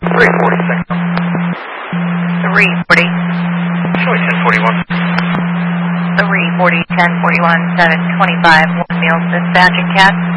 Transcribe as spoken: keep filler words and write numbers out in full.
three forty, second. three forty. Choice ten forty-one. three forty, ten forty-one, seven twenty-five, one meals dispatching cat.